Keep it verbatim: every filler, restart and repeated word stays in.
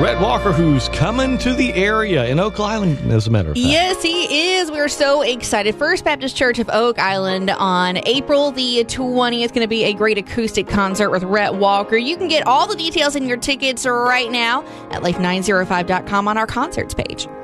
Rhett Walker, who's coming to the area in Oak Island, as a matter of fact. Yes, he is. We're so excited. First Baptist Church of Oak Island on April the twentieth. Going to be a great acoustic concert with Rhett Walker. You can get all the details and your tickets right now at life nine oh five dot com on our concerts page.